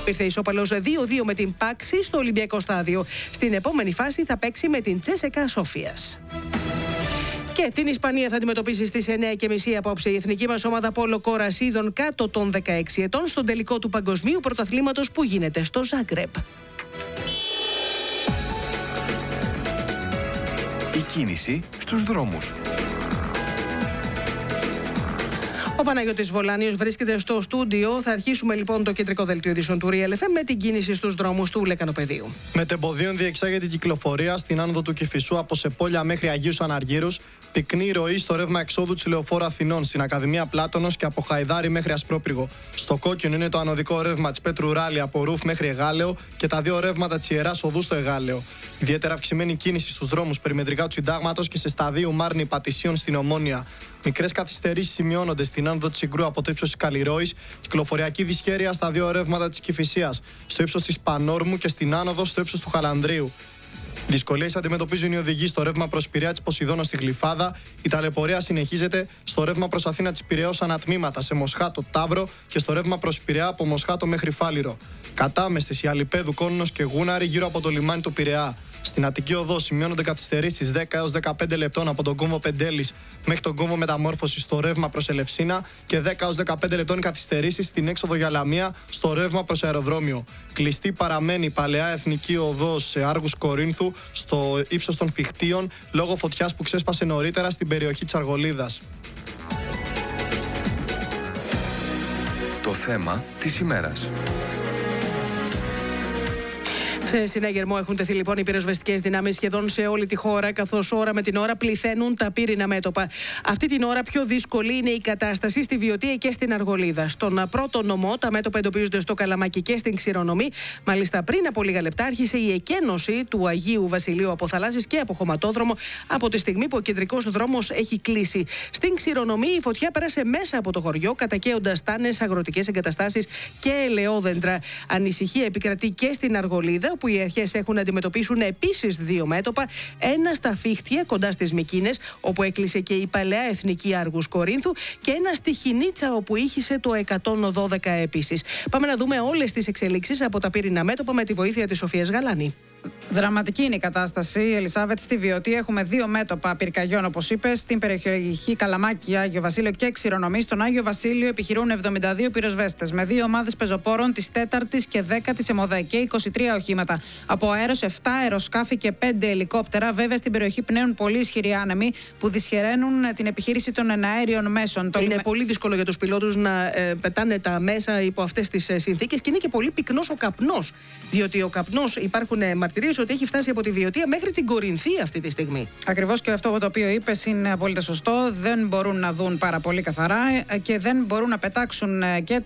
Ήρθε ισόπαλος 2-2 με την Πάξη στο Ολυμπιακό Στάδιο. Στην επόμενη φάση θα παίξει με την Τσέσεκα Σόφιας. Και την Ισπανία θα αντιμετωπίσει στις 9:30 απόψε η εθνική μας ομάδα πόλο κορασίδων κάτω των 16 ετών στον τελικό του παγκοσμίου πρωταθλήματος που γίνεται στο Ζάγκρεπ. Η κίνηση στους δρόμους. Ο Παναγιώτης Βολάνιος βρίσκεται στο στούντιο. Θα αρχίσουμε λοιπόν το κεντρικό δελτίο ειδήσεων του Real FM με την κίνηση στους δρόμους του Λεκανοπεδίου. Μετεμποδίων διεξάγεται η κυκλοφορία στην άνοδο του Κηφισού από Σεπόλια μέχρι Αγίους Αναργύρους. Πυκνή ροή στο ρεύμα εξόδου της Λεωφόρου Αθηνών στην Ακαδημία Πλάτωνος και από Χαϊδάρη μέχρι Ασπρόπυργο. Στο κόκκινο είναι το ανωδικό ρεύμα της Πέτρου Ράλη από Ρούφ μέχρι Εγάλεο και τα δύο ρεύματα της Ιεράς Οδού στο Εγάλεο. Ιδιαίτερα αυξημένη κίνηση στους δρόμους περιμετρικά του Συντάγματος και σε σταδίου Μάρνη Πατησίων στην Ομόνια. Μικρές καθυστερήσεις σημειώνονται στην άνοδο της Συγκρού από το ύψος της Καλλιρόης, κυκλοφοριακή δυσχέρεια στα δύο ρεύματα της Κηφισίας, στο ύψος της Πανόρμου και στην άνοδο στο ύψος του Χαλανδρίου. Δυσκολίες αντιμετωπίζουν οι οδηγοί στο ρεύμα προς Πειραιά της Ποσειδώνα στη Γλυφάδα. Η ταλαιπωρία συνεχίζεται στο ρεύμα προς Αθήνα της Πειραιώς ανατμήματα σε Μοσχάτο Ταύρο και στο ρεύμα προς Πειραιά από Μοσχάτο μέχρι Φάληρο. Κατάμεστες η Αλιπέδου, Κόνονος και Γούναρη γύρω από το λιμάνι του Πειραιά. Στην Αττική Οδό σημειώνονται καθυστερήσεις 10 έως 15 λεπτών από τον κόμβο Πεντέλης μέχρι τον κόμβο Μεταμόρφωσης στο ρεύμα προς Ελευσίνα και 10 έως 15 λεπτών καθυστερήσεις στην έξοδο για Λαμία στο ρεύμα προς αεροδρόμιο. Κλειστή παραμένει η παλαιά Εθνική Οδός σε Άργους Κορίνθου στο ύψος των Φιχτίων λόγω φωτιάς που ξέσπασε νωρίτερα στην περιοχή της Αργολίδας. Το θέμα της ημέρας. Σε συναγερμό έχουν τεθεί λοιπόν οι πυροσβεστικές δυνάμεις σχεδόν σε όλη τη χώρα, καθώς ώρα με την ώρα πληθαίνουν τα πύρινα μέτωπα. Αυτή την ώρα πιο δύσκολη είναι η κατάσταση στη Βιωτία και στην Αργολίδα. Στον πρώτο νομό τα μέτωπα εντοπίζονται στο Καλαμάκι και στην Ξηρονομή. Μάλιστα, πριν από λίγα λεπτά άρχισε η εκένωση του Αγίου Βασιλείου από θαλάσσης και από χωματόδρομο από τη στιγμή που ο κεντρικός δρόμος έχει κλείσει. Στην Ξηρονομή η φωτιά πέρασε μέσα από το χωριό, κατακαίοντας τάνες, αγροτικές εγκαταστάσεις και ελαιόδεντρα. Ανησυχία επικρατεί και στην Αργολίδα, που οι αρχές έχουν να αντιμετωπίσουν επίσης δύο μέτωπα. Ένα στα Φίχτια, κοντά στις Μικίνες, όπου έκλεισε και η παλαιά Εθνική Άργους Κορίνθου, και ένα στη Χινίτσα, όπου ήχησε το 112 επίσης. Πάμε να δούμε όλες τις εξελίξεις από τα πύρινα μέτωπα με τη βοήθεια της Σοφίας Γαλάνη. Δραματική είναι η κατάσταση, Ελισάβετ. Στη Βιωτία έχουμε δύο μέτωπα πυρκαγιών, όπως είπες, στην περιοχή Καλαμάκι, Άγιο Βασίλειο και Ξηρονομή. Στον Άγιο Βασίλειο επιχειρούν 72 πυροσβέστες με δύο ομάδες πεζοπόρων της 4ης και 10ης ΕΜΟΔΑ και 23 οχήματα. Από αέρος 7 αεροσκάφη και 5 ελικόπτερα. Βέβαια, στην περιοχή πνέουν πολύ ισχυροί άνεμοι που δυσχεραίνουν την επιχείρηση των εναέριων μέσων. Είναι πολύ δύσκολο για τους πιλότους να πετάνε τα μέσα υπό αυτές τις συνθήκες και είναι και πολύ πυκνός ο καπνός. Διότι ο καπνός, υπάρχουν μαρτυρίες ότι έχει φτάσει από τη Βιωτία μέχρι την Κορινθή αυτή τη στιγμή. Ακριβώς, και αυτό το οποίο είπες είναι απόλυτα σωστό. Δεν μπορούν να δουν πάρα πολύ καθαρά και δεν μπορούν να πετάξουν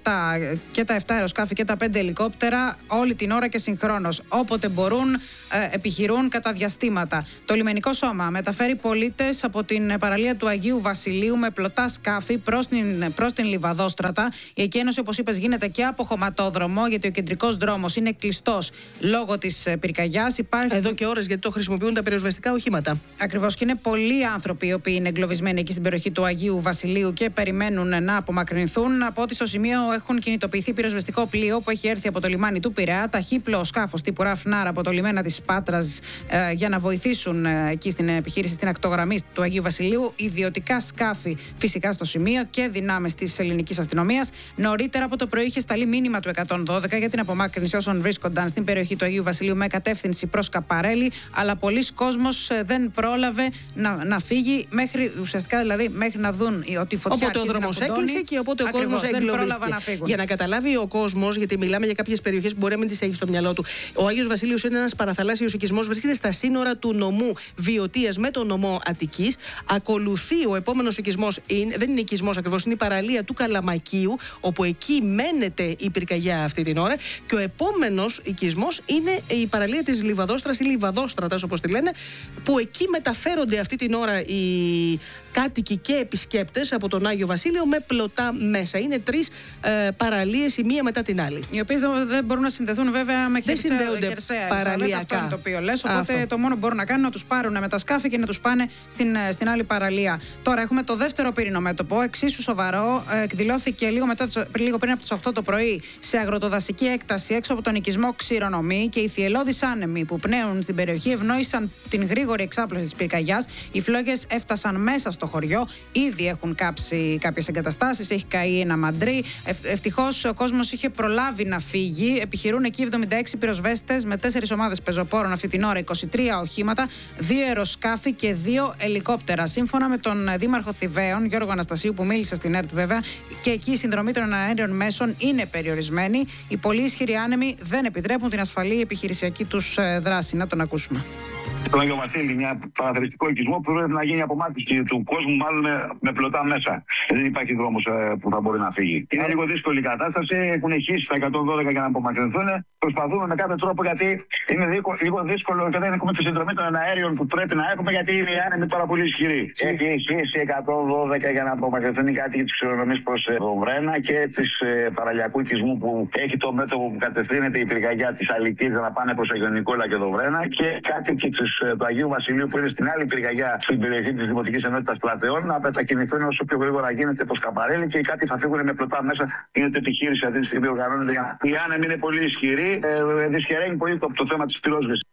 και τα 7 αεροσκάφη και τα 5 ελικόπτερα όλη την ώρα και συγχρόνως. Όποτε μπορούν, επιχειρούν κατά διαστήματα. Το λιμενικό σώμα μεταφέρει πολίτες από την παραλία του Αγίου Βασιλείου με πλωτά σκάφη προς την Λιβαδόστρατα. Η εκένωση, όπως είπες, γίνεται και από χωματόδρομο, γιατί ο κεντρικός δρόμος είναι κλειστός λόγω της πυρκαγιάς. Εδώ και ώρες, γιατί το χρησιμοποιούν τα πυροσβεστικά οχήματα. Ακριβώς, και είναι πολλοί άνθρωποι οι οποίοι είναι εγκλωβισμένοι εκεί στην περιοχή του Αγίου Βασιλείου και περιμένουν να απομακρυνθούν. Από ότι στο σημείο έχουν κινητοποιηθεί πυροσβεστικό πλοίο που έχει έρθει από το λιμάνι του Πειραιά, ταχύπλοο σκάφος τύπου Ραφνάρα από το λιμένα της Πάτρας για να βοηθήσουν εκεί στην επιχείρηση, στην ακτογραμμή του Αγίου Βασιλείου. Ιδιωτικά σκάφη φυσικά στο σημείο και δυνάμεις της ελληνικής αστυνομίας. Νωρίτερα από το πρωί είχε σταλεί μήνυμα του 112 για την απομάκρυνση όσων βρίσκονταν στην περιοχή του Αγίου Βασιλείου με κατεύθυνση προς Καπαρέλη, αλλά πολλοί κόσμος δεν πρόλαβε να φύγει ουσιαστικά δηλαδή μέχρι να δουν ότι η φωτιά οπότε ο δρόμος έκλεισε και οπότε ο κόσμος εγκλωβίστηκε. Για να καταλάβει ο κόσμος, γιατί μιλάμε για κάποιες περιοχές που μπορεί να μην τις έχει στο μυαλό του. Ο Άγιος Βασίλειος είναι ένας παραθαλάσσιος οικισμός, βρίσκεται στα σύνορα του νομού Βιωτίας με τον νομό Αττικής. Ακολουθεί ο επόμενος οικισμός, δεν είναι οικισμός ακριβώς, είναι η παραλία του Καλαμακίου, όπου εκεί μένεται η πυρκαγιά αυτή την ώρα. Και ο επόμενος οικισμός είναι η παραλία της της Λιβαδόστρας ή Λιβαδόστρατας όπως τη λένε, που εκεί μεταφέρονται αυτή την ώρα οι κάτοικοι και επισκέπτες από τον Άγιο Βασίλειο με πλωτά μέσα. Είναι 3 παραλίες η μία μετά την άλλη. Οι οποίες δεν μπορούν να συνδεθούν βέβαια με χερσαία παραλιακά. Αυτό είναι το οποίο λες. Οπότε το μόνο που μπορούν να κάνουν είναι να τους πάρουν με τα σκάφη και να τους πάνε στην άλλη παραλία. Τώρα έχουμε το δεύτερο πύρινο μέτωπο, εξίσου σοβαρό. Εκδηλώθηκε λίγο πριν από τις 8 το πρωί σε αγροτοδασική έκταση έξω από τον οικισμό Ξηρονομή, και οι θυελλώδεις άνεμοι που πνέουν στην περιοχή ευνόησαν την γρήγορη εξάπλωση της πυρκαγιάς. Οι φλόγες έφτασαν μέσα στο χωριό. Ήδη έχουν κάψει κάποιες εγκαταστάσεις, έχει καεί ένα μαντρί. Ευτυχώς ο κόσμος είχε προλάβει να φύγει. Επιχειρούν εκεί 76 πυροσβέστες με 4 ομάδες πεζοπόρων αυτή την ώρα, 23 οχήματα, 2 αεροσκάφη και 2 ελικόπτερα. Σύμφωνα με τον Δήμαρχο Θηβαίων, Γιώργο Αναστασίου, που μίλησε στην ΕΡΤ βέβαια, και εκεί η συνδρομή των αέριων μέσων είναι περιορισμένη. Οι πολύ ισχυροί άνεμοι δεν επιτρέπουν την ασφαλή επιχειρησιακή τους δράση. Να τον ακούσουμε. Στον Άγιο Βασίλη, μια παραθεριστικό οικισμό που πρέπει να γίνει απομάκρυνση του κόσμου, μάλλον με πλωτά μέσα. Δεν υπάρχει δρόμος που θα μπορεί να φύγει. Είναι λίγο δύσκολη η κατάσταση. Έχουν χύσει τα 112 για να απομακρυνθούν. Προσπαθούμε με κάθε τρόπο, γιατί είναι λίγο δύσκολο και δεν έχουμε τη συνδρομή των αέριων που πρέπει να έχουμε, γιατί είναι οι άνεμοι πάρα πολύ ισχυροί. Έχει χύσει 112 για να απομακρυνθούν οι κάτοικοι της Ξηρονομής προς Βρένα και της παραλιακού οικισμού που έχει το μέτωπο που κατευθύνεται η πυρκαγιά της Αλυτίδας να πάνε προς Αγιο Νικόλα και Δοβρένα, και κάτοικοι του Αγίου Βασιλείου που είναι στην άλλη πυρκαγιά, στην περιοχή της Δημοτικής Ενότητας Πλατεών, να μετακινηθούν όσο πιο γρήγορα γίνεται προς Καπαρέλη, και οι κάτοικοι θα φύγουν με πλωτά μέσα. Γίνεται επιχείρηση αυτή τη στιγμή, οργανώνεται. Οι άνεμοι είναι πολύ ισχυροί, δυσχεραίνει πολύ το θέμα της πυρόσβεσης.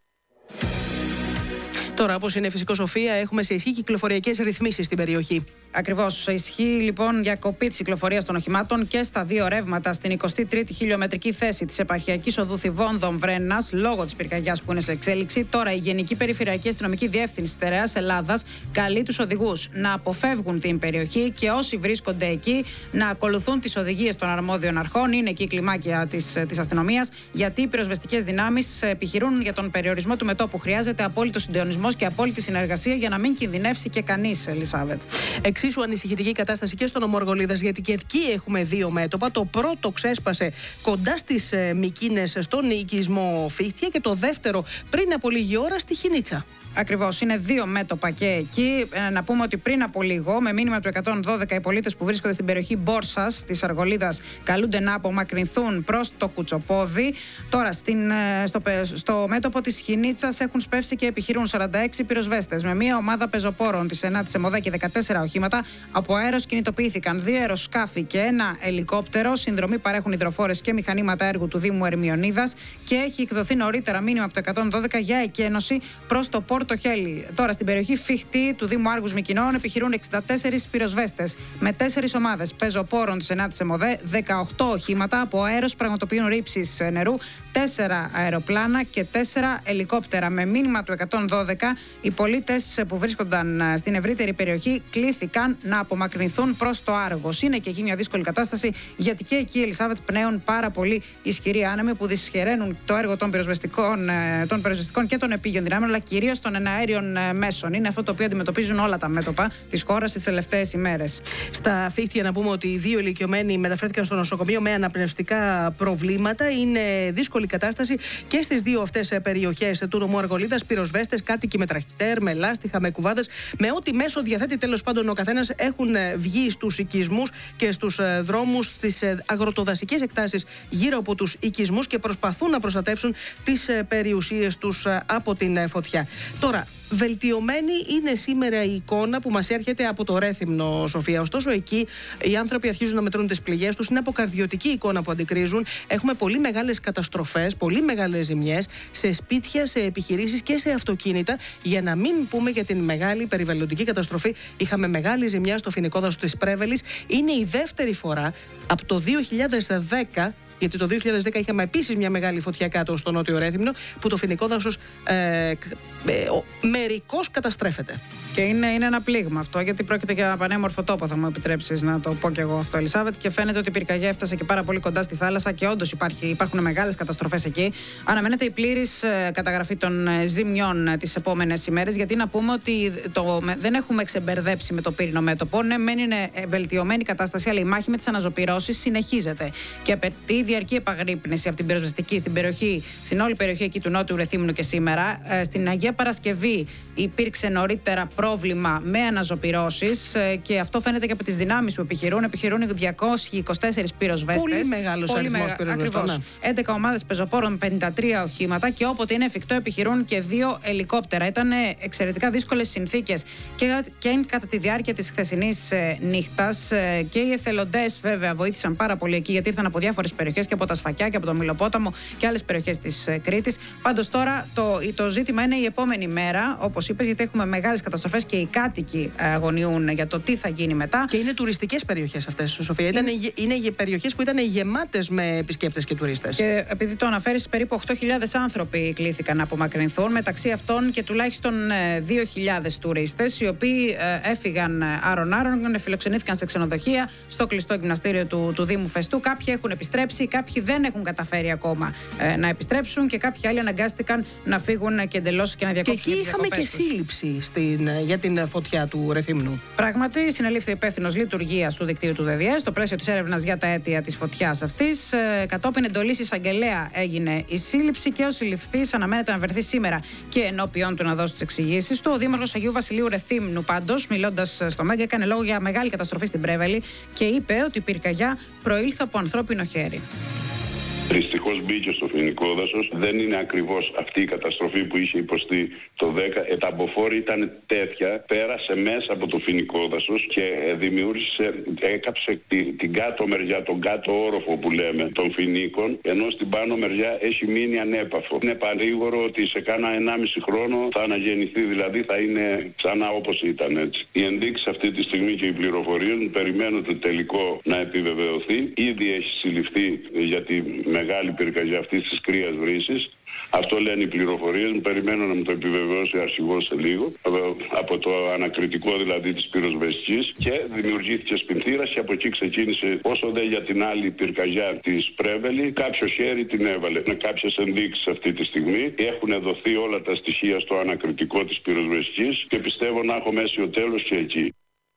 Τώρα, όπως είναι φυσικό, Σοφία, έχουμε σε ισχύ κυκλοφοριακές ρυθμίσεις στην περιοχή. Ακριβώς. Ισχύει λοιπόν διακοπή της κυκλοφορίας των οχημάτων και στα 2 ρεύματα στην 23η χιλιομετρική θέση της επαρχιακής οδού Θηβών Βρένας, λόγω της πυρκαγιάς που είναι σε εξέλιξη. Τώρα, η Γενική Περιφερειακή Αστυνομική Διεύθυνση Στερεάς Ελλάδας καλεί τους οδηγούς να αποφεύγουν την περιοχή και όσοι βρίσκονται εκεί να ακολουθούν τις οδηγίες των αρμόδιων αρχών. Είναι εκεί η κλιμάκια της αστυνομίας, γιατί οι πυροσβεστικές δυνάμεις επιχειρούν για τον περιορισμό του μετώπου. Χρειάζεται απόλυτο συντονισμό και απόλυτη συνεργασία για να μην κινδυνεύσει και κανείς, Ελισάβετ. Εξίσου ανησυχητική κατάσταση και στον Ομοργολίδας, γιατί και εκεί έχουμε 2 μέτωπα. Το πρώτο ξέσπασε κοντά στις Μικίνες στον οικισμό Φίχτια και το δεύτερο πριν από λίγη ώρα στη Χινίτσα. Ακριβώς, είναι 2 μέτωπα και εκεί. Να πούμε ότι πριν από λίγο, με μήνυμα του 112, οι πολίτες που βρίσκονται στην περιοχή Μπόρσας της Αργολίδας καλούνται να απομακρυνθούν προς το Κουτσοπόδι. Τώρα, στο μέτωπο της Χινίτσας έχουν σπεύσει και επιχειρούν 46 πυροσβέστες με μια ομάδα πεζοπόρων της 9ης ΕΜΟΔΕ και 14 οχήματα. Από αέρος κινητοποιήθηκαν 2 αεροσκάφη και 1 ελικόπτερο. Συνδρομή παρέχουν υδροφόρες και μηχανήματα έργου του Δήμου Ερμιονίδας, και έχει εκδοθεί νωρίτερα μήνυμα από το 112 για εκένωση προς το Πόρτο Χέλη. Τώρα, στην περιοχή Φίχτη του Δήμου Άργους Μικοινών επιχειρούν 64 πυροσβέστες με 4 ομάδες πεζοπόρων της 9ης ΕΜΟΔΕ, 18 οχήματα. Από αέρος πραγματοποιούν ρήψεις νερού, 4 αεροπλάνα και 4 ελικόπτερα. Με μήνυμα του 112, οι πολίτες που βρίσκονταν στην ευρύτερη περιοχή κλήθηκαν να απομακρυνθούν προς το Άργος. Είναι και εκεί μια δύσκολη κατάσταση, γιατί και εκεί, Ελισάβετ, πνέουν πάρα πολύ ισχυροί άνεμοι που δυσχεραίνουν το έργο των πυροσβεστικών και των επίγειων δυνάμεων, αλλά κυρίως των εναέριων μέσων. Είναι αυτό το οποίο αντιμετωπίζουν όλα τα μέτωπα της χώρας τις τελευταίες ημέρες. Στα Φίχτια, να πούμε ότι οι 2 ηλικιωμένοι μεταφέρθηκαν στο νοσοκομείο με αναπνευστικά προβλήματα. Είναι δύσκολη κατάσταση και στις 2 αυτές περιοχές του νομού Αργολίδας. Πυροσβέστες, κάτοικοι με τρακτέρ, με λάστιχα, με κουβάδες, με ό,τι μέσο διαθέτει τέλος πάντων ο καθένας, έχουν βγει στους οικισμούς και στους δρόμους, στις αγροτοδασικές εκτάσεις γύρω από τους οικισμούς και προσπαθούν να προστατεύσουν τις περιουσίες τους από την φωτιά. Τώρα, βελτιωμένη είναι σήμερα η εικόνα που μας έρχεται από το Ρέθυμνο, Σοφία. Ωστόσο, εκεί οι άνθρωποι αρχίζουν να μετρούν τις πληγές τους. Είναι αποκαρδιωτική εικόνα που αντικρίζουν. Έχουμε πολύ μεγάλες καταστροφές, πολύ μεγάλες ζημιές σε σπίτια, σε επιχειρήσεις και σε αυτοκίνητα. Για να μην πούμε για την μεγάλη περιβαλλοντική καταστροφή, είχαμε μεγάλη ζημιά στο φοινικό δάσος της Πρέβελης. Είναι η δεύτερη φορά από το 2010. Γιατί το 2010 είχαμε επίσης μια μεγάλη φωτιά κάτω στο νότιο Ρέθυμνο, που το φοινικό δάσος μερικώς καταστρέφεται. Και είναι ένα πλήγμα αυτό, γιατί πρόκειται για πανέμορφο τόπο, θα μου επιτρέψεις να το πω κι εγώ αυτό, Ελισάβετ. Και φαίνεται ότι η πυρκαγιά έφτασε και πάρα πολύ κοντά στη θάλασσα και όντως υπάρχουν μεγάλες καταστροφές εκεί. Αναμένεται η πλήρης καταγραφή των ζημιών τις επόμενες ημέρες, γιατί να πούμε ότι δεν έχουμε ξεμπερδέψει με το πύρινο μέτωπο. Ναι, μεν είναι βελτιωμένη η κατάσταση, αλλά η μάχη με τις αναζωπυρώσεις συνεχίζεται. Και απαιτεί διαρκή επαγρύπνηση από την πυροσβεστική στην όλη περιοχή εκεί του Νότιου Ρεθύμνου και σήμερα. Στην Αγία Παρασκευή υπήρξε νωρίτερα πρόβλημα με αναζωπυρώσεις και αυτό φαίνεται και από τις δυνάμεις που επιχειρούν. Επιχειρούν 224 πυροσβέστες. Πολύ μεγάλος αριθμός πυροσβεστών. 11 ομάδες πεζοπόρων, 53 οχήματα και όποτε είναι εφικτό επιχειρούν και 2 ελικόπτερα. Ήταν εξαιρετικά δύσκολες συνθήκες και κατά τη διάρκεια της χθεσινής νύχτας και οι εθελοντές βέβαια βοήθησαν πάρα πολύ εκεί, γιατί ήρθαν από διάφορες περιοχές και από τα Σφακιά και από το Μιλοπόταμο και άλλες περιοχές της Κρήτης. Πάντως τώρα το ζήτημα είναι η επόμενη μέρα, όπως είπες, γιατί έχουμε μεγάλες καταστροφές και οι κάτοικοι αγωνιούν για το τι θα γίνει μετά. Και είναι τουριστικές περιοχές αυτές, Σοφία. Είναι περιοχές που ήταν γεμάτες με επισκέπτες και τουρίστες. Και επειδή το αναφέρεις, περίπου 8.000 άνθρωποι κλήθηκαν να απομακρυνθούν, μεταξύ αυτών και τουλάχιστον 2.000 τουρίστες, οι οποίοι έφυγαν άρον-άρον, φιλοξενήθηκαν σε ξενοδοχεία, στο κλειστό γυμναστήριο του Δήμου Φεστού. Κάποιοι έχουν επιστρέψει, κάποιοι δεν έχουν καταφέρει ακόμα να επιστρέψουν και κάποιοι άλλοι αναγκάστηκαν να φύγουν και εντελώς και να διακόψουν. Και εκεί είχαμε και σύλληψη για την φωτιά του Ρεθύμνου. Πράγματι, συνελήφθη ο υπεύθυνος λειτουργίας του δικτύου του ΔΔΕ στο πλαίσιο της έρευνας για τα αίτια της φωτιάς αυτής. Κατόπιν εντολής εισαγγελέα έγινε η σύλληψη και ο συλληφθής αναμένεται να βρεθεί σήμερα και ενώπιον του να δώσει τις εξηγήσεις του. Ο Δήμαρχος Αγίου Βασιλείου Ρεθύμνου, πάντως, μιλώντας στο Μέγκα, έκανε λόγο για μεγάλη καταστροφή στην Πρέβελη και είπε ότι η πυρκαγιά προήλθε από ανθρώπινο χέρι. Δυστυχώς μπήκε στο φοινικό δάσος. Δεν είναι ακριβώς αυτή η καταστροφή που είχε υποστεί το 10. Τα αμποφόρη ήταν τέτοια, πέρασε μέσα από το φοινικό δάσος και έκαψε την κάτω μεριά, τον κάτω όροφο που λέμε, των φοινίκων, ενώ στην πάνω μεριά έχει μείνει ανέπαφο. Είναι παρήγορο ότι σε κάνα 1,5 χρόνο θα αναγεννηθεί, δηλαδή θα είναι ξανά όπως ήταν, έτσι. Οι ενδείξεις αυτή τη στιγμή και οι πληροφορίες περιμένουν το τελικό να επιβεβαιωθεί. Ήδη έχει συλληφθεί για τη μεγάλη πυρκαγιά αυτής της κρύας βρύσης. Αυτό λένε οι πληροφορίες μου. Περιμένω να μου το επιβεβαιώσει ο αρχηγός σε λίγο. Από το ανακριτικό δηλαδή της πυροσβεστικής. Και δημιουργήθηκε σπινθήρας και από εκεί ξεκίνησε. Όσο δε για την άλλη πυρκαγιά της Πρέβελη, κάποιο χέρι την έβαλε. Με κάποιες ενδείξεις αυτή τη στιγμή. Έχουν δοθεί όλα τα στοιχεία στο ανακριτικό της πυροσβεστικής και πιστεύω να έχω μέσιο τέλος και εκεί.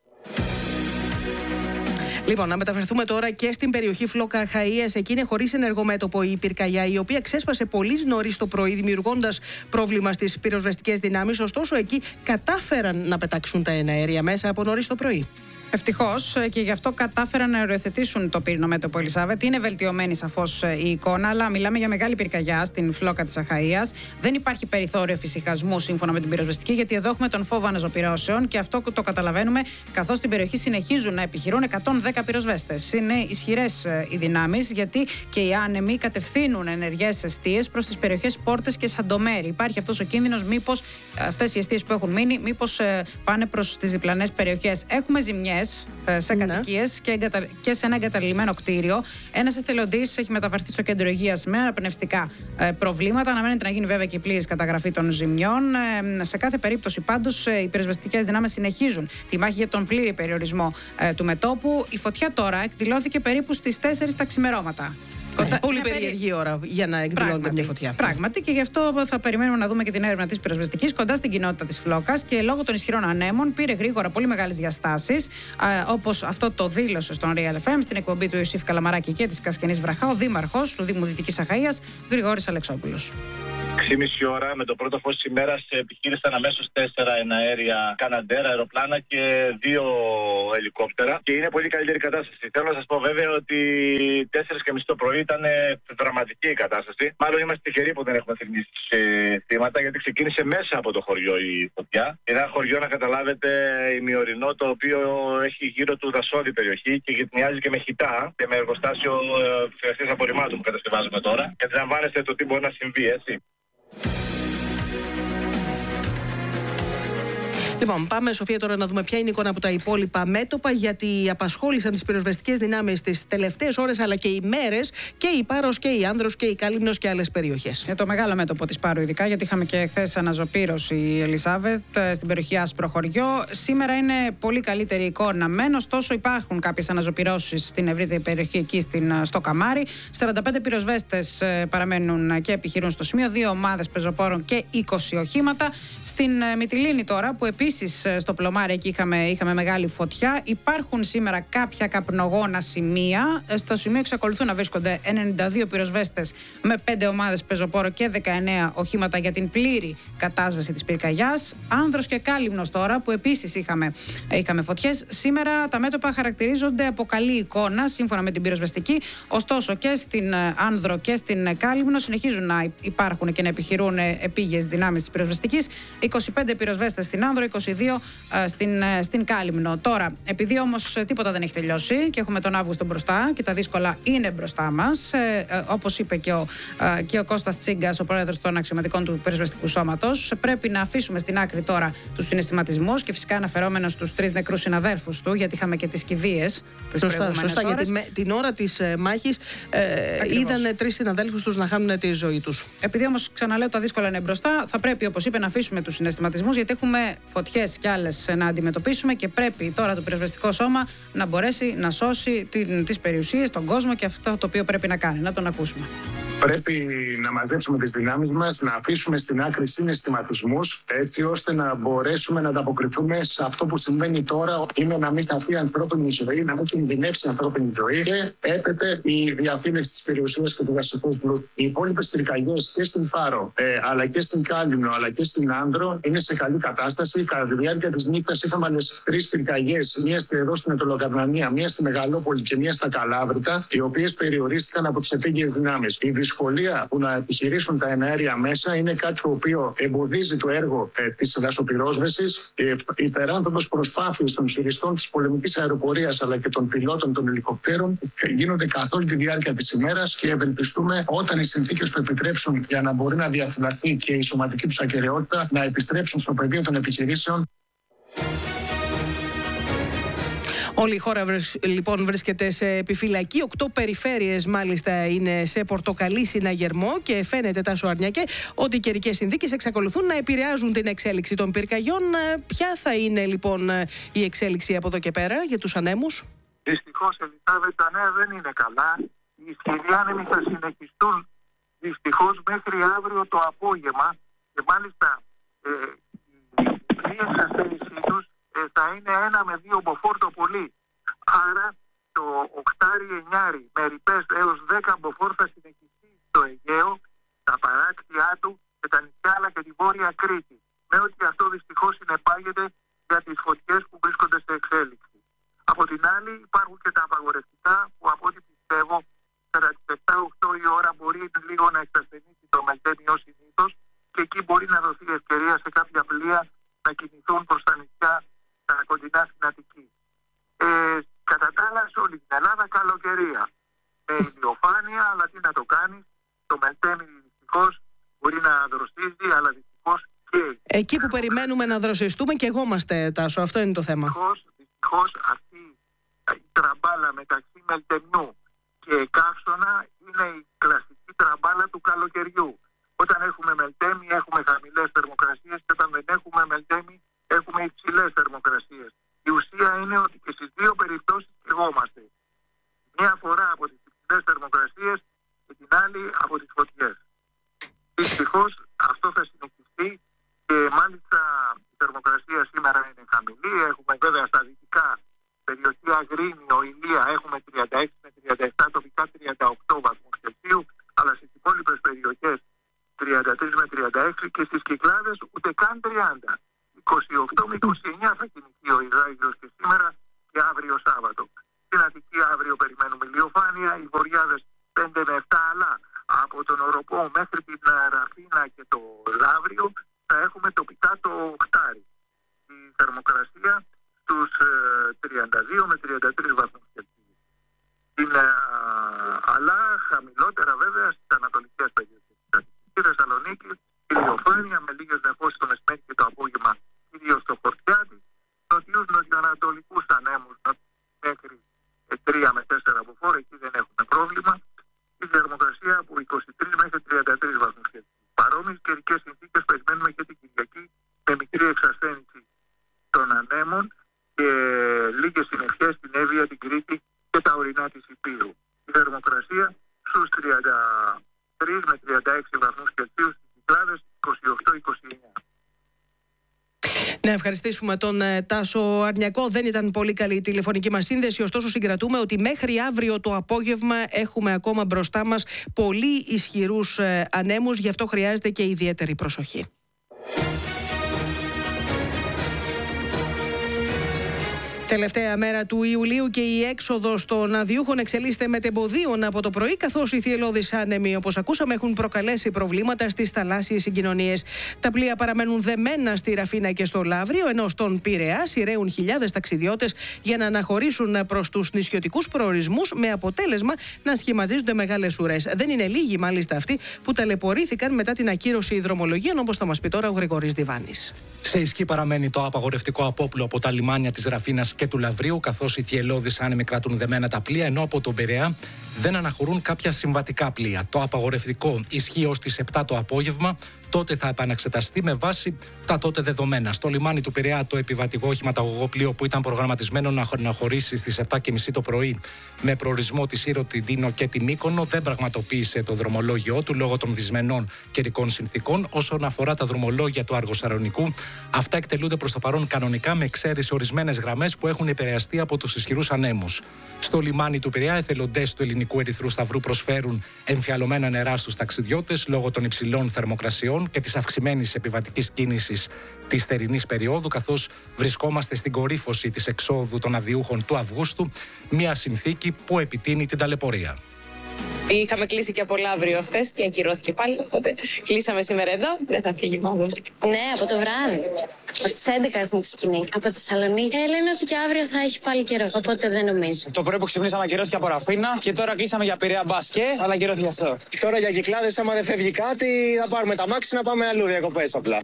Λοιπόν, να μεταφερθούμε τώρα και στην περιοχή Φλόκα Αχαΐας. Εκεί είναι χωρίς ενεργό μέτωπο η πυρκαγιά, η οποία ξέσπασε πολύ νωρίς το πρωί, δημιουργώντας πρόβλημα στις πυροσβεστικές δυνάμεις. Ωστόσο, εκεί κατάφεραν να πετάξουν τα εναέρια μέσα από νωρίς το πρωί. Ευτυχώς, και γι' αυτό κατάφεραν να οριοθετήσουν το πύρινο μέτωπο, Ελισάβετ. Είναι βελτιωμένη σαφώς η εικόνα, αλλά μιλάμε για μεγάλη πυρκαγιά στην Φλόκα της Αχαΐας. Δεν υπάρχει περιθώριο εφησυχασμού σύμφωνα με την πυροσβεστική, γιατί εδώ έχουμε τον φόβο αναζωπυρώσεων και αυτό το καταλαβαίνουμε, καθώς στην περιοχή συνεχίζουν να επιχειρούν 110 πυροσβέστες. Είναι ισχυρές οι δυνάμεις, γιατί και οι άνεμοι κατευθύνουν ενεργές εστίες προς τις περιοχές Πόρτες και Σαντομέρη. Υπάρχει αυτός ο κίνδυνος, μήπως αυτές οι εστίες που έχουν μείνει, μήπως πάνε προς τις διπλανές περιοχές. Έχουμε ζημιές σε κατοικίες και σε ένα εγκαταλειμμένο κτίριο. Ένας εθελοντής έχει μεταφερθεί στο κέντρο υγείας με αναπνευστικά προβλήματα. Αναμένεται να γίνει βέβαια και η πλήρης καταγραφή των ζημιών. Σε κάθε περίπτωση, πάντως, οι πυροσβεστικές δυνάμεις συνεχίζουν τη μάχη για τον πλήρη περιορισμό του μετώπου. Η φωτιά τώρα εκδηλώθηκε περίπου στις 4 τα ξημερώματα. Πολύ περίεργη ώρα για να εκδηλώνεται μια φωτιά. Πράγματι, και γι' αυτό θα περιμένουμε να δούμε και την έρευνα της πυροσβεστικής κοντά στην κοινότητα της Φλόκας και λόγω των ισχυρών ανέμων πήρε γρήγορα πολύ μεγάλες διαστάσεις. Όπως αυτό το δήλωσε στον Real FM στην εκπομπή του Ιωσήφ Καλαμαράκη και της Κασκενής Βραχά, ο δήμαρχος του Δήμου Δυτικής Αχαΐας, Γρηγόρης Αλεξόπουλος. 6,5 ώρα με το πρώτο φως της ημέρας επιχείρησαν αμέσως 4 εναέρια Καναντέρα, αεροπλάνα και 2 ελικόπτερα και είναι πολύ καλύτερη κατάσταση. Θέλω να σας πω βέβαια ότι 4:30 το πρωί ήταν δραματική η κατάσταση. Μάλλον είμαστε τυχεροί που δεν έχουμε θρηνήσει θύματα, γιατί ξεκίνησε μέσα από το χωριό η φωτιά. Ένα χωριό, να καταλάβετε, ημιορεινό, το οποίο έχει γύρω του δασόδη περιοχή και γυτνιάζει και με χιτά και με εργοστάσιο επεξεργασίας απορριμμάτων που κατασκευάζουμε τώρα. Και αντιλαμβάνεστε το τι μπορεί να συμβεί, έτσι. Λοιπόν, πάμε, Σοφία, τώρα να δούμε ποια είναι η εικόνα από τα υπόλοιπα μέτωπα, γιατί απασχόλησαν τις πυροσβεστικές δυνάμεις τις τελευταίες ώρες αλλά και ημέρες και η Πάρος και η Άνδρος και η Κάλυμνος και άλλες περιοχές. Το μεγάλο μέτωπο της Πάρου, ειδικά, γιατί είχαμε και χθες αναζωπήρωση, η Ελισάβετ, στην περιοχή Άσπρο Χωριό. Σήμερα είναι πολύ καλύτερη εικόνα μεν, ωστόσο υπάρχουν κάποιες αναζωπηρώσεις στην ευρύτερη περιοχή εκεί στο Καμάρι. 45 πυροσβέστες παραμένουν και επιχειρούν στο σημείο, 2 ομάδες πεζοπόρων και 20 οχήματα. Στην Μυτιλήνη τώρα, που επίσης στο Πλωμάρι εκεί είχαμε μεγάλη φωτιά, υπάρχουν σήμερα κάποια καπνογόνα σημεία. Στο σημείο εξακολουθούν να βρίσκονται 92 πυροσβέστες με 5 ομάδες πεζοπόρο και 19 οχήματα για την πλήρη κατάσβεση της πυρκαγιάς. Άνδρος και Κάλυμνος τώρα, που επίσης είχαμε φωτιές. Σήμερα τα μέτωπα χαρακτηρίζονται από καλή εικόνα, σύμφωνα με την πυροσβεστική. Ωστόσο και στην Άνδρο και στην Κάλυμνο συνεχίζουν να υπάρχουν και να επιχειρούν επίγειες δυνάμεις της πυροσβεστικής. 25 πυροσβέστες στην Άνδρο, 22 στην Κάλυμνο. Τώρα, επειδή όμως τίποτα δεν έχει τελειώσει και έχουμε τον Αύγουστο μπροστά και τα δύσκολα είναι μπροστά μας, όπως είπε και ο Κώστας Τσίγκας, ο πρόεδρος των αξιωματικών του πυροσβεστικού σώματος, πρέπει να αφήσουμε στην άκρη τώρα τους συναισθηματισμούς και φυσικά αναφερόμενος στους 3 νεκρούς συναδέλφους του, γιατί είχαμε και τις κηδείες τις προηγούμενες ώρες. Γιατί την ώρα της μάχης είδανε 3 συναδέλφους τους να χάνουν τη ζωή τους. Επειδή όμως, ξαναλέω, τα δύσκολα είναι μπροστά, θα πρέπει, όπως είπε, να αφήσουμε τους συναισθηματισμούς, γιατί έχουμε φωτιές κι άλλες να αντιμετωπίσουμε και πρέπει τώρα το πυροσβεστικό σώμα να μπορέσει να σώσει τις περιουσίες, τον κόσμο και αυτό το οποίο πρέπει να κάνει. Να τον ακούσουμε. Πρέπει να μαζέψουμε τις δυνάμεις μας, να αφήσουμε στην άκρη συναισθηματισμούς, έτσι ώστε να μπορέσουμε να ανταποκριθούμε σε αυτό που συμβαίνει τώρα. Είναι να μην χαθεί ανθρώπινη ζωή, να μην κινδυνεύσει ανθρώπινη ζωή και έπεται η διαφύλαξη της περιουσίας και του δασικού πλούτου. Οι υπόλοιπες πυρκαγιές και στην Πάρο, αλλά και στην Κάλυμνο, αλλά και στην Άνδρο είναι σε καλή κατάσταση. Κατά τη διάρκεια της νύχτας είχαμε άλλες 3 πυρκαγιές, μία εδώ στην Ετωλοκαρνανία, μία στη Μεγαλόπολη και μία στα Καλάβρητα, οι οποίες περιορίστηκαν από τις επίγειες δυνάμεις. Η δυσκολία που να επιχειρήσουν τα εναέρια μέσα είναι κάτι το οποίο εμποδίζει το έργο της δασοπυρόσβεσης. Υπεράνθρωπες προσπάθειες των χειριστών της πολεμικής αεροπορίας αλλά και των πιλότων των ελικοπτέρων γίνονται καθ' όλη τη διάρκεια της ημέρας και ευελπιστούμε όταν οι συνθήκες το επιτρέψουν για να μπορεί να διαφυλαχθεί και η σωματική τους ακεραιότητα να επιστρέψουν στο πεδίο των επιχειρήσεων. Όλη η χώρα λοιπόν βρίσκεται σε επιφυλακή. 8 περιφέρειες μάλιστα είναι σε πορτοκαλί συναγερμό και φαίνεται, Τάσο Αρνιακέ, ότι οι καιρικές συνθήκες εξακολουθούν να επηρεάζουν την εξέλιξη των πυρκαγιών. Ποια θα είναι λοιπόν η εξέλιξη από εδώ και πέρα για τους ανέμους? Δυστυχώς, Ελισάβετ, τα νέα δεν είναι καλά. Οι ισχυροί άνεμοι θα συνεχιστούν δυστυχώς μέχρι αύριο το απόγευμα και μάλιστα η εξασθένησή τους θα είναι 1 με 2 μποφόρ το πολύ. Άρα το 8-9 με ρηπές έως 10 μποφόρ θα συνεχιστεί στο Αιγαίο, τα παράκτια του και τα νησιά αλλά και τη Βόρεια Κρήτη. Με ότι αυτό δυστυχώς συνεπάγεται για τις φωτιές που βρίσκονται σε εξέλιξη. Από την άλλη υπάρχουν και τα απαγορευτικά που από ό,τι πιστεύω κατά τις 7-8 η ώρα μπορεί λίγο να εξασθενήσει το Μελτέμι ως συνήθως και εκεί μπορεί να δοθεί ευκαιρία σε κάποια πλοία να κινηθούν προς τα νησιά τα κοντινά στην Αττική. Κατά τα άλλα, σε όλη την Ελλάδα καλοκαιρία. Με ηλιοφάνεια, αλλά τι να το κάνει, το Μελτέμι δυστυχώς μπορεί να δροσίζει, αλλά δυστυχώς και εκεί που περιμένουμε να δροσιστούμε και εγώ είμαστε, Τάσο, αυτό είναι το θέμα. Δυστυχώς αυτή η τραμπάλα μεταξύ Μελτεμιού και Καύσωνα είναι η κλασική τραμπάλα του καλοκαιριού. Όταν έχουμε Μελτέμι έχουμε χαμηλές θερμοκρασίες και όταν δεν έχουμε Μελτέμι έχουμε υψηλές θερμοκρασίες. Η ουσία είναι ότι και στις 2 περιπτώσεις κρυβόμαστε. Μία φορά από τις υψηλές θερμοκρασίες και την άλλη από τις φωτιές. Δυστυχώς αυτό θα συνεχιστεί και μάλιστα η θερμοκρασία σήμερα είναι χαμηλή. Έχουμε βέβαια στα δυτικά περιοχή Αγρίνιο, Ηλία έχουμε 36 με 37, τοπικά 38 βαθμούς Κελσίου, αλλά στις υπόλοιπες περιοχές 33 με 36 και στις Κυκλάδες ούτε καν 30. 28 με 29 θα κινηθεί ο υδράγιος και σήμερα και αύριο Σάββατο. Στην Αττική αύριο περιμένουμε ηλιοφάνεια, οι Βορειάδες 5 με 7, αλλά από τον Οροπό μέχρι την Ραφίνα και το Λαύριο θα έχουμε τοπικά το 8. Η θερμοκρασία στους 32 με 33 βαθμούς Κελσίου. Αλλά χαμηλότερα βέβαια στις ανατολικές περιοχές. Στη Θεσσαλονίκη ηλιοφάνεια με λίγες νεφώσεις το μεσημέρι και το απόγευμα, κυρίως στο Χορτιά Ιταλία από 23 μέχρι 33 βαθμούς Κελσίου. Παρόμοιες καιρικές συνθήκες περιμένουμε και την Κυριακή με μικρή εξασθένηση των ανέμων και λίγες συννεφιές στην Εύβοια, την Κρήτη και τα ορεινά της Υπήρου. Η θερμοκρασία στους 33 με 36 βαθμούς Κελσίου, στις Κυκλάδες 28-29. Να ευχαριστήσουμε τον Τάσο Αρνιακό. Δεν ήταν πολύ καλή η τηλεφωνική μας σύνδεση, ωστόσο συγκρατούμε ότι μέχρι αύριο το απόγευμα έχουμε ακόμα μπροστά μας πολύ ισχυρούς ανέμους, γι' αυτό χρειάζεται και ιδιαίτερη προσοχή. Τελευταία μέρα του Ιουλίου και η έξοδος των αδειούχων εξελίσσεται μετεμποδίων από το πρωί, καθώς οι θυελλώδεις άνεμοι, όπως ακούσαμε, έχουν προκαλέσει προβλήματα στις θαλάσσιες συγκοινωνίες. Τα πλοία παραμένουν δεμένα στη Ραφίνα και στο Λαύριο, ενώ στον Πειραιά σειραίουν χιλιάδες ταξιδιώτες για να αναχωρήσουν προς τους νησιωτικούς προορισμούς, με αποτέλεσμα να σχηματίζονται μεγάλες ουρές. Δεν είναι λίγοι μάλιστα αυτοί που ταλαιπωρήθηκαν μετά την ακύρωση δρομολογίων, όπως θα μας πει τώρα ο Γρηγόρης Διβάνης. Σε ισχύ παραμένει το απαγορευτικό απόπλου από τα λιμάνια της Ραφίνας και του Λαυρίου, καθώς οι θυελλώδεις άνεμοι κρατούν δεμένα τα πλοία, ενώ από τον Πειραιά δεν αναχωρούν κάποια συμβατικά πλοία. Το απαγορευτικό ισχύει ως τις 7 το απόγευμα. Τότε θα επαναξεταστεί με βάση τα τότε δεδομένα. Στο λιμάνι του Πειραιά, το επιβατικό οχηματαγωγό πλοίο που ήταν προγραμματισμένο να αναχωρήσει στις 7:30 το πρωί με προορισμό τη Σύρο, την Τίνο και τη Μύκονο, δεν πραγματοποίησε το δρομολόγιο του λόγω των δυσμενών καιρικών συνθήκων. Όσον αφορά τα δρομολόγια του Αργοσαρονικού, αυτά εκτελούνται προς το παρόν κανονικά, με εξαίρεση ορισμένες γραμμές που έχουν επηρεαστεί από τους ισχυρούς ανέμους. Στο λιμάνι του Πειραιά, εθελοντές του Ελληνικού Ερυθρού Σταυρού προσφέρουν εμφιαλωμένα νερά στους ταξιδιώτες λόγω των υψηλών θερμοκρασιών και της αυξημένης επιβατικής κίνησης της θερινής περίοδου, καθώς βρισκόμαστε στην κορύφωση της εξόδου των αδειούχων του Αυγούστου, μια συνθήκη που επιτείνει την ταλαιπωρία. Είχαμε κλείσει και από Λαύριο χθες και ακυρώθηκε πάλι, οπότε κλείσαμε σήμερα εδώ, δεν θα φύγει μόνο. Ναι, από το βράδυ. Από τις 11 έχουμε ξεκινήσει. Από Θεσσαλονίκη λένε ότι και αύριο θα έχει πάλι καιρό, οπότε δεν νομίζω. Το πρωί που ξυπνήσαμε ακυρώθηκε από Ραφίνα και τώρα κλείσαμε για Πειραιά μπασκέ, αλλά ακυρώθηκε αυτό. Τώρα για Κυκλάδες, άμα δεν φεύγει κάτι, θα πάρουμε τα μάξι να πάμε αλλού διακοπές απλά.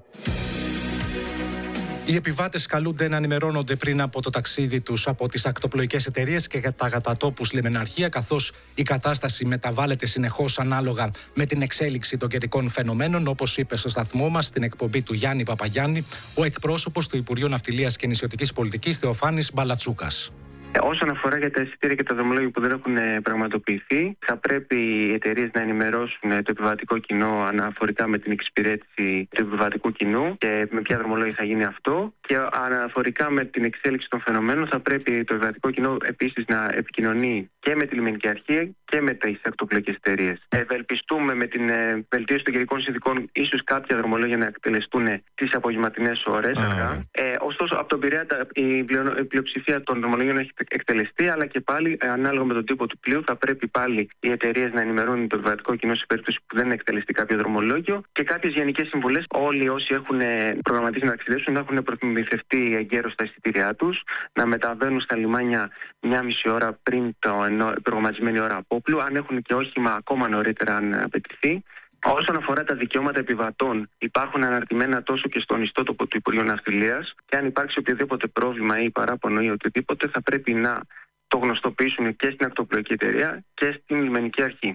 Οι επιβάτες καλούνται να ενημερώνονται πριν από το ταξίδι τους από τις ακτοπλοϊκές εταιρείες και τα κατατόπους λιμεναρχεία, καθώς η κατάσταση μεταβάλλεται συνεχώς ανάλογα με την εξέλιξη των καιρικών φαινομένων, όπως είπε στο σταθμό μας στην εκπομπή του Γιάννη Παπαγιάννη ο εκπρόσωπος του Υπουργείου Ναυτιλίας και Νησιωτικής Πολιτικής Θεοφάνης Μπαλατσούκας. Όσον αφορά για τα εισιτήρια και τα δρομολόγια που δεν έχουν πραγματοποιηθεί, θα πρέπει οι εταιρείες να ενημερώσουν το επιβατικό κοινό αναφορικά με την εξυπηρέτηση του επιβατικού κοινού και με ποια δρομολόγια θα γίνει αυτό. Και αναφορικά με την εξέλιξη των φαινομένων, θα πρέπει το επιβατικό κοινό επίσης να επικοινωνεί και με τη λιμενική αρχή και με τις ακτοπλοϊκές εταιρείες. Ευελπιστούμε με την βελτίωση των καιρικών συνθηκών, ίσως κάποια δρομολόγια να εκτελεστούν τις απογευματινές ώρες. Ωστόσο, από τον Πειραιά η πλειοψηφία των δρομολογίων έχει εκτελεστεί, αλλά και πάλι ανάλογα με τον τύπο του πλοίου θα πρέπει πάλι οι εταιρείες να ενημερώνουν το επιβατικό κοινό σε περίπτωση που δεν εκτελεστεί κάποιο δρομολόγιο και κάποιες γενικές συμβουλές. Όλοι όσοι έχουν προγραμματίσει να ταξιδέψουν να έχουν προμηθευτεί εγκαίρως τα εισιτήριά τους, να μεταβαίνουν στα λιμάνια μια μισή ώρα πριν την προγραμματισμένη ώρα απόπλου, αν έχουν και όχημα ακόμα νωρίτερα αν απαιτηθεί. Όσον αφορά τα δικαιώματα επιβατών, υπάρχουν αναρτημένα τόσο και στον ιστότοπο του Υπουργείου Ναυτιλίας και αν υπάρξει οποιοδήποτε πρόβλημα ή παράπονο ή οτιδήποτε, θα πρέπει να το γνωστοποιήσουν και στην ακτοπλοϊκή εταιρεία και στην λιμενική αρχή.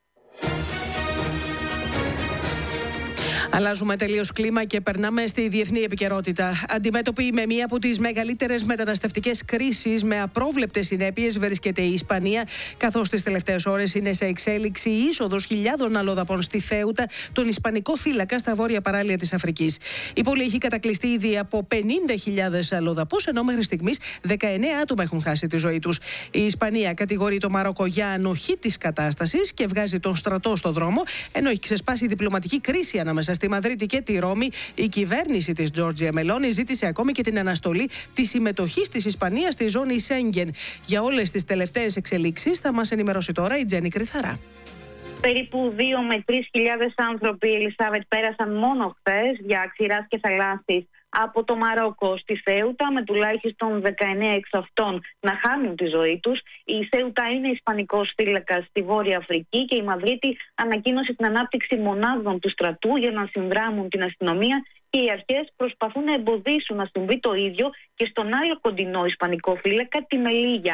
Αλλάζουμε τελείως κλίμα και περνάμε στη διεθνή επικαιρότητα. Αντιμέτωπη με μία από τις μεγαλύτερες μεταναστευτικές κρίσεις με απρόβλεπτες συνέπειες βρίσκεται η Ισπανία, καθώς τις τελευταίες ώρες είναι σε εξέλιξη η είσοδος χιλιάδων αλλοδαπών στη Θέουτα, τον Ισπανικό θύλακα στα βόρεια παράλια της Αφρικής. Η πόλη έχει κατακλειστεί ήδη από 50.000 αλλοδαπούς, ενώ μέχρι στιγμής 19 άτομα έχουν χάσει τη ζωή τους. Η Ισπανία κατηγορεί το Μαρόκο για ανοχή της κατάστασης και βγάζει τον στρατό στο δρόμο, ενώ έχει ξεσπάσει διπλωματική κρίση ανάμεσα στη Μαδρίτη και τη Ρώμη. Η κυβέρνηση της Τζόρτζια Μελόνι ζήτησε ακόμη και την αναστολή της συμμετοχής της Ισπανίας στη ζώνη Σέγγεν. Για όλες τις τελευταίες εξελίξεις θα μας ενημερώσει τώρα η Τζέννη Κρυθαρά. Περίπου 2 με 3.000 άνθρωποι, Ελισάβετ, πέρασαν μόνο χθες για ξηράς και θαλάσσης από το Μαρόκο στη Σέουτα, με τουλάχιστον 19 εξ αυτών να χάνουν τη ζωή τους. Η Σέουτα είναι ισπανικός θύλακας στη Βόρεια Αφρική και η Μαδρίτη ανακοίνωσε την ανάπτυξη μονάδων του στρατού για να συνδράμουν την αστυνομία και οι αρχές προσπαθούν να εμποδίσουν να συμβεί το ίδιο και στον άλλο κοντινό ισπανικό θύλακα, τη Μελίγια.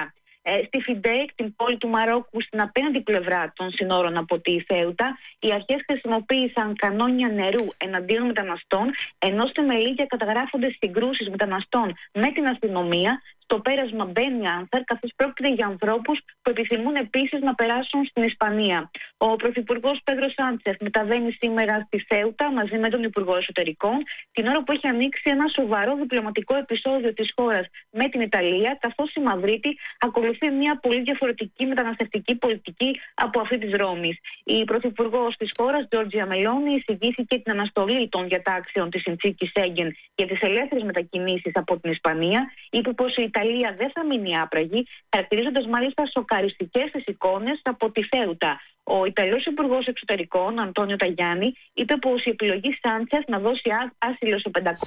Στη Φιντέικ, την πόλη του Μαρόκου, στην απέναντι πλευρά των συνόρων από τη Σέουτα, οι αρχές χρησιμοποίησαν κανόνια νερού εναντίον μεταναστών, ενώ στη Μελίγια καταγράφονται συγκρούσεις μεταναστών με την αστυνομία. Στο πέρασμα μπαίνει Άνθαρ, καθώς πρόκειται για ανθρώπους που επιθυμούν επίσης να περάσουν στην Ισπανία. Ο Πρωθυπουργός Πέδρο Σάντσεφ μεταβαίνει σήμερα στη Σέουτα μαζί με τον Υπουργό Εσωτερικών, την ώρα που έχει ανοίξει ένα σοβαρό διπλωματικό επεισόδιο της χώρας με την Ιταλία, καθώς η Μαδρίτη ακολουθεί μια πολύ διαφορετική μεταναστευτική πολιτική από αυτή της Ρώμης. Η Πρωθυπουργός της χώρας, Τζόρτζια Μελόνι, εισηγήθηκε την αναστολή των διατάξεων της συνθήκης Σέγγεν για τις ελεύθερες μετακινήσεις από την Ισπανία. Είπε πως η Ιταλία δεν θα μείνει άπραγη, χαρακτηρίζοντας μάλιστα σοκαριστικές τις εικόνες από τη Σέουτα. Ο Ιταλός Υπουργός Εξωτερικών, Αντώνιο Ταγιάννη, είπε πως η επιλογή Σάντσεφ να δώσει άσυλο σε 500.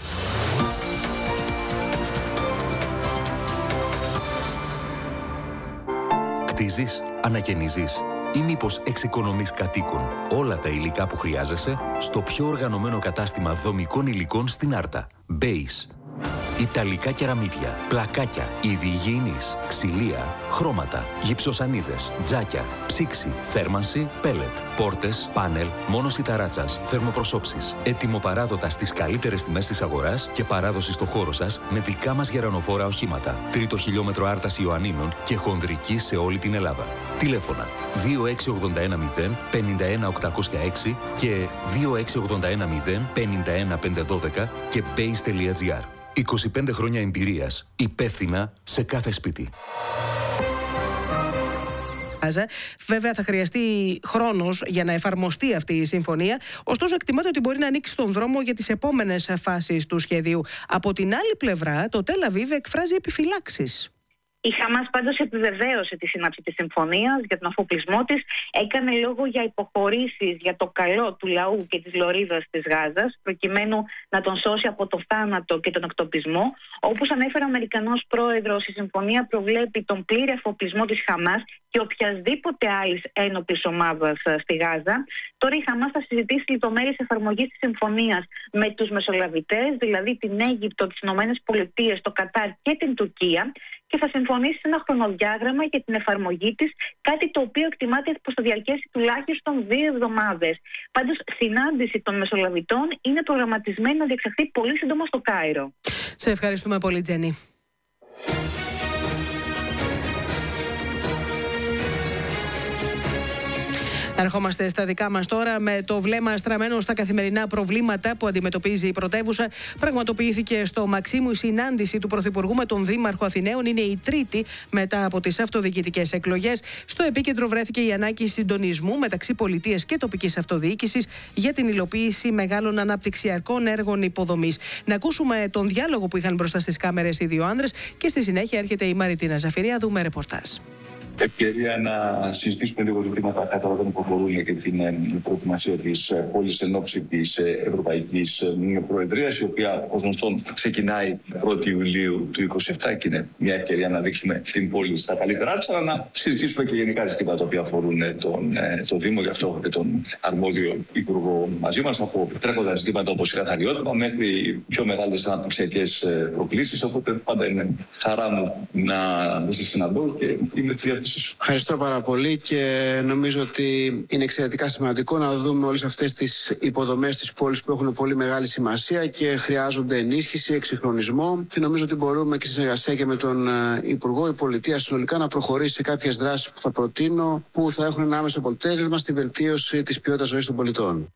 Κτίζεις, ανακαινίζεις ή μήπως εξοικονομείς κατοίκων όλα τα υλικά που χρειάζεσαι στο πιο οργανωμένο κατάστημα δομικών υλικών στην Άρτα. Base. Ιταλικά κεραμίδια, πλακάκια, είδη υγιεινής, ξυλία, χρώματα, γυψοσανίδες, τζάκια, ψήξη, θέρμανση, πέλετ, πόρτες, πάνελ, μόνωση ταράτσας, θερμοπροσώψεις. Ετοιμοπαράδοτα στις καλύτερες τιμές της αγοράς και παράδοση στο χώρο σας με δικά μας γερανοφόρα οχήματα. Τρίτο χιλιόμετρο Άρτας Ιωαννίνων και χονδρική σε όλη την Ελλάδα. Τηλέφωνα 26810 51806 και 26810 51512 και base.gr. 25 χρόνια εμπειρίας, υπεύθυνα σε κάθε σπίτι. Βέβαια θα χρειαστεί χρόνος για να εφαρμοστεί αυτή η συμφωνία, ωστόσο εκτιμάται ότι μπορεί να ανοίξει τον δρόμο για τις επόμενες φάσεις του σχεδίου. Από την άλλη πλευρά, το Τελ Αβίβ εκφράζει επιφυλάξεις. Η Χαμάς πάντως επιβεβαίωσε τη σύναψη της συμφωνίας για τον αφοπλισμό της, έκανε λόγο για υποχωρήσεις για το καλό του λαού και της λωρίδας της Γάζας, προκειμένου να τον σώσει από το θάνατο και τον εκτοπισμό. Όπως ανέφερε ο Αμερικανός πρόεδρος, η συμφωνία προβλέπει τον πλήρη αφοπλισμό της Χαμάς και οποιασδήποτε άλλης ένοπλης ομάδας στη Γάζα. Τώρα η Χαμάς θα συζητήσει λεπτομέρειες εφαρμογής της συμφωνίας με τους μεσολαβητές, δηλαδή την Αίγυπτο, τις Ηνωμένες Πολιτείες, το Κατάρ και την Τουρκία, και θα συμφωνήσει ένα χρονοδιάγραμμα για την εφαρμογή της, κάτι το οποίο εκτιμάται πως θα διαρκέσει τουλάχιστον 2 εβδομάδες. Πάντως, συνάντηση των μεσολαβητών είναι προγραμματισμένη να διεξαχθεί πολύ σύντομα στο Κάιρο. Σε ευχαριστούμε πολύ, Τζένι. Ερχόμαστε στα δικά μας τώρα με το βλέμμα στραμμένο στα καθημερινά προβλήματα που αντιμετωπίζει η πρωτεύουσα. Πραγματοποιήθηκε στο Μαξίμου η συνάντηση του Πρωθυπουργού με τον Δήμαρχο Αθηναίων. Είναι η τρίτη μετά από τις αυτοδιοικητικές εκλογές. Στο επίκεντρο βρέθηκε η ανάγκη συντονισμού μεταξύ πολιτείας και τοπικής αυτοδιοίκησης για την υλοποίηση μεγάλων αναπτυξιακών έργων υποδομής. Να ακούσουμε τον διάλογο που είχαν μπροστά στις κάμερες οι δύο άνδρες και στη συνέχεια έρχεται η Μαριτίνα Ζαφυρία. Δούμε ρεπορτάζ. Ευκαιρία να συζητήσουμε λίγο ζητήματα κατά που αφορούν και την προετοιμασία της πόλης εν ώψη της Ευρωπαϊκής Προεδρίας, η οποία ως γνωστόν ξεκινάει 1η Ιουλίου του 2027 και είναι μια ευκαιρία να δείξουμε την πόλη στα καλύτερά της, αλλά να συζητήσουμε και γενικά ζητήματα που αφορούν το Δήμο. Γι' αυτό έχω και τον αρμόδιο υπουργό μαζί μας, από τρέχοντα ζητήματα όπως η καθαριότητα μέχρι πιο μεγάλες αναπτυξιακές προκλήσεις. Οπότε πάντα είναι χαρά μου να σας συναντώ και είμαι στη διάθεση. Ευχαριστώ πάρα πολύ και νομίζω ότι είναι εξαιρετικά σημαντικό να δούμε όλες αυτές τις υποδομές της πόλης που έχουν πολύ μεγάλη σημασία και χρειάζονται ενίσχυση, εξυγχρονισμό, και νομίζω ότι μπορούμε και στη συνεργασία και με τον Υπουργό, η Πολιτεία συνολικά να προχωρήσει σε κάποιες δράσεις που θα προτείνω, που θα έχουν ένα άμεσο αποτέλεσμα στη βελτίωση της ποιότητας ζωής των πολιτών.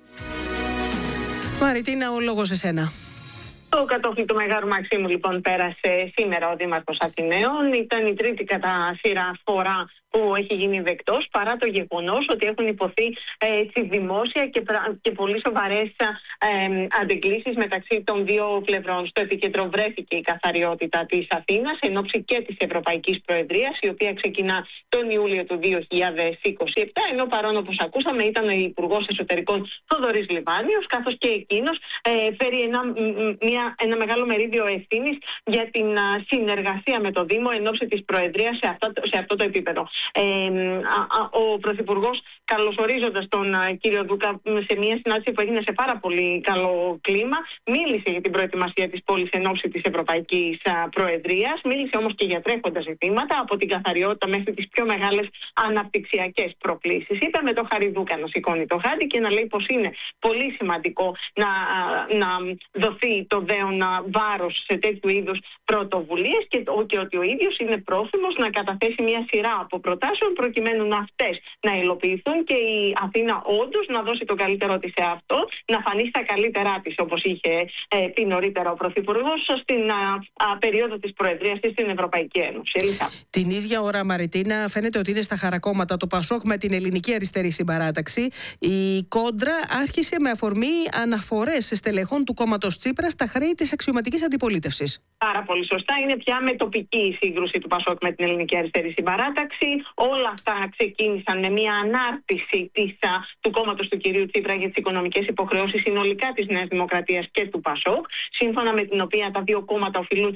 Μαριτίνα, ο λόγος εσένα. Το κατόφλι του Μεγάλου Μαξίμου λοιπόν πέρασε σήμερα ο Δήμαρχος Αθηναίων. Ήταν η τρίτη κατά σειρά φορά που έχει γίνει δεκτός, παρά το γεγονός ότι έχουν υποθεί δημόσια και πολύ σοβαρές αντεγκλήσεις μεταξύ των δύο πλευρών. Στο επίκεντρο βρέθηκε η καθαριότητα της Αθήνας εν ώψη και της Ευρωπαϊκής Προεδρίας, η οποία ξεκινά τον Ιούλιο του 2027, ενώ παρόν, όπως ακούσαμε, ήταν ο Υπουργός Εσωτερικών Θοδωρής Λιβάνιος, καθώς και εκείνος φέρει ένα μεγάλο μερίδιο ευθύνης για την συνεργασία με το Δήμο εν ώψη της Προεδρίας σε αυτό το επίπεδο. Ο Πρωθυπουργός καλωσορίζοντας τον κύριο Δούκα σε μια συνάντηση που έγινε σε πάρα πολύ καλό κλίμα. Μίλησε για την προετοιμασία της πόλης εν ώψη της Ευρωπαϊκής Προεδρίας. Μίλησε όμως και για τρέχοντα ζητήματα, από την καθαριότητα μέχρι τις πιο μεγάλες αναπτυξιακές προκλήσεις. Είπε με τον Χάρη Δούκα να σηκώνει το χάρτη και να λέει πως είναι πολύ σημαντικό να δοθεί το δέον βάρος σε τέτοιου είδους πρωτοβουλίες και ότι ο ίδιος είναι πρόθυμος να καταθέσει μια σειρά από προτάσεων προκειμένου αυτές να υλοποιηθούν και η Αθήνα όντως να δώσει το καλύτερό της σε αυτό, να φανεί στα καλύτερά της, όπως είχε πει νωρίτερα ο Πρωθυπουργός στην περίοδο της Προεδρίας της στην Ευρωπαϊκή Ένωση. Την ίδια ώρα, Μαριτίνα, φαίνεται ότι είναι στα χαρακόμματα το Πασόκ με την Ελληνική Αριστερή Συμπαράταξη. Η κόντρα άρχισε με αφορμή αναφορές στελεχών του κόμματος Τσίπρα στα χρέη της αξιωματικής αντιπολίτευσης. Πάρα πολύ σωστά. Είναι πια με τοπική η σύγκρουση του Πασόκ με την Ελληνική Αριστερή Συμπαράταξη. Όλα αυτά ξεκίνησαν με μια ανάρτηση του κόμματος του κυρίου Τσίπρα για τις οικονομικές υποχρεώσεις συνολικά της Νέας Δημοκρατίας και του Πασόκ, σύμφωνα με την οποία τα δύο κόμματα οφείλουν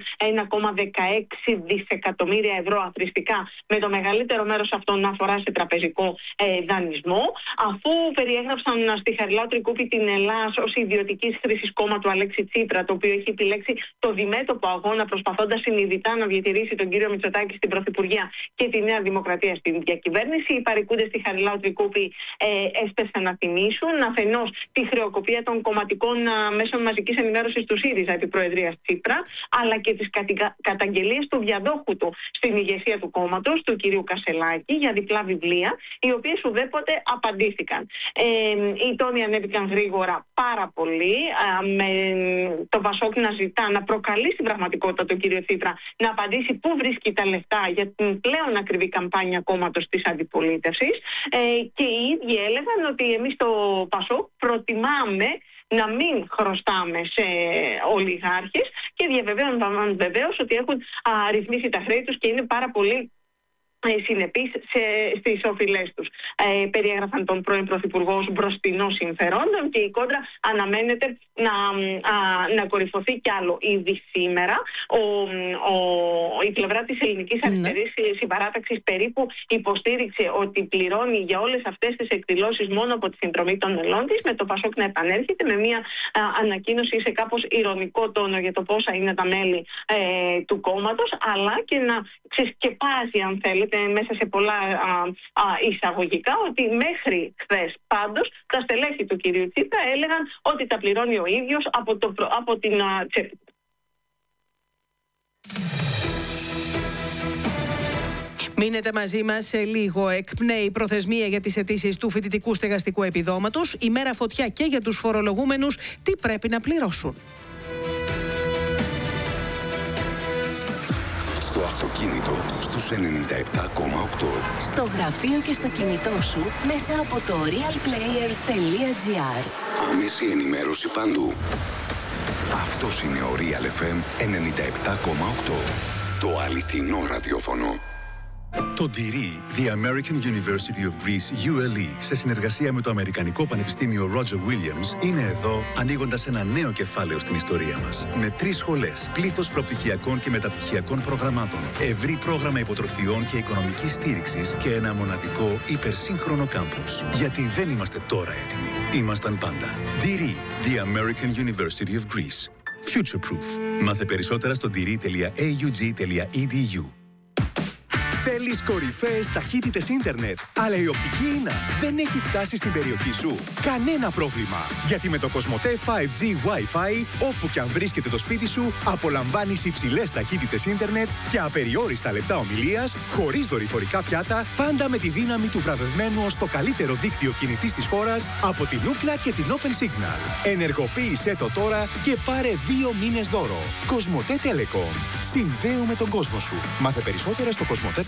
1,16 δισεκατομμύρια ευρώ αθροιστικά, με το μεγαλύτερο μέρος αυτών να αφορά σε τραπεζικό δανεισμό, αφού περιέγραψαν στη Χαριλάου Τρικούπη την Ελλάδα ως ιδιωτικής χρήσης κόμμα του Αλέξη Τσίπρα, το οποίο έχει επιλέξει το διμέτωπο αγώνα προσπαθώντας συνειδητά να διατηρήσει τον κύριο Μητσοτάκη στην Πρωθυπουργία και τη Νέα Δημοκρατία στην διακυβέρνηση. Οι παρικούντες στη Χαριλάου Τρικούπη έσπευσαν να τιμήσουν αφενός τη χρεοκοπία των κομματικών μέσων μαζικής ενημέρωσης του ΣΥΡΙΖΑ επί Προεδρίας Τσίπρα, αλλά και τις καταγγελίες του διαδόχου του στην ηγεσία του κόμματος, του κυρίου Κασελάκη, για διπλά βιβλία, οι οποίες ουδέποτε απαντήθηκαν. Οι τόνοι ανέβηκαν γρήγορα πάρα πολύ, με το Πασόκ να ζητά, να προκαλεί στην πραγματικότητα τον κύριο Τσίπρα να απαντήσει πού βρίσκει τα λεφτά για την πλέον ακριβή καμπάνια κόμματος της αντιπολίτευσης, και οι ίδιοι έλεγαν ότι εμείς στο Πασόκ προτιμάμε να μην χρωστάμε σε ολιγάρχες και διαβεβαίωναν βεβαίως ότι έχουν ρυθμίσει τα χρέη τους και είναι πάρα πολύ συνεπείς στις οφειλές τους. Περιέγραφαν τον πρώην Πρωθυπουργό ως μπροστινό συμφερόντων και η κόντρα αναμένεται να κορυφωθεί κι άλλο. Ήδη σήμερα η πλευρά της Ελληνικής Αριστερής Συμπαράταξης περίπου υποστήριξε ότι πληρώνει για όλες αυτές τις εκδηλώσεις μόνο από τη συνδρομή των μελών της, με το Πασόκ να επανέρχεται με μια ανακοίνωση σε κάπως ηρωνικό τόνο για το πόσα είναι τα μέλη του κόμματος, αλλά και να ξεσκεπάζει, αν θέλετε, μέσα σε πολλά εισαγωγικά, ότι μέχρι χθες πάντως τα στελέχη του κυρίου Τσίπρα έλεγαν ότι τα πληρώνει ο ίδιος από την τσέπη. Μείνετε μαζί μας σε λίγο. Εκπνέει η προθεσμία για τις αιτήσεις του φοιτητικού στεγαστικού επιδόματος. Η μέρα φωτιά και για τους φορολογούμενους. Τι πρέπει να πληρώσουν? Στο αυτοκίνητο στους 97,8. Στο γραφείο και στο κινητό σου μέσα από το realplayer.gr. Άμεση ενημέρωση παντού. Αυτός είναι ο Real FM 97,8. Το αληθινό ραδιόφωνο. Το DIRI, The American University of Greece, ULE, σε συνεργασία με το Αμερικανικό Πανεπιστήμιο Roger Williams, είναι εδώ ανοίγοντας ένα νέο κεφάλαιο στην ιστορία μας. Με 3 σχολές, πλήθος προπτυχιακών και μεταπτυχιακών προγραμμάτων, ευρύ πρόγραμμα υποτροφιών και οικονομικής στήριξης και ένα μοναδικό υπερσύγχρονο κάμπους. Γιατί δεν είμαστε τώρα έτοιμοι. Ήμασταν πάντα. DIRI, The American University of Greece. Future Proof. Μάθε περισσότερα στο diri.aug.edu. Θέλεις κορυφαίες ταχύτητες ίντερνετ, αλλά η οπτική ίνα δεν έχει φτάσει στην περιοχή σου? Κανένα πρόβλημα, γιατί με το Κοσμοτέ 5G Wi-Fi, όπου και αν βρίσκεται το σπίτι σου, απολαμβάνεις υψηλές ταχύτητες ίντερνετ και απεριόριστα λεπτά ομιλίας, χωρίς δορυφορικά πιάτα, πάντα με τη δύναμη του βραβευμένου ως το καλύτερο δίκτυο κινητής της χώρας από την Ookla και την Open Signal. Ενεργοποίησέ το τώρα και πάρε 2 μήνες δώρο. Κοσμοτέ Telecom. Συνδέουμε τον κόσμο σου. Μάθε περισσότερα στο κοσμοτέ.gr.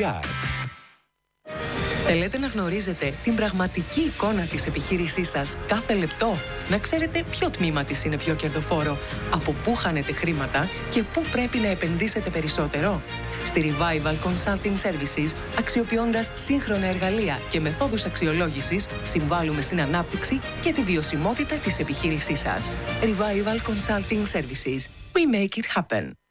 Θέλετε να γνωρίζετε την πραγματική εικόνα της επιχείρησής σας κάθε λεπτό? Να ξέρετε ποιο τμήμα της είναι πιο κερδοφόρο, από πού χάνετε χρήματα και πού πρέπει να επενδύσετε περισσότερο? Στη Revival Consulting Services, αξιοποιώντας σύγχρονα εργαλεία και μεθόδους αξιολόγησης, συμβάλλουμε στην ανάπτυξη και τη βιωσιμότητα της επιχείρησής σας. Revival Consulting Services. We make it happen.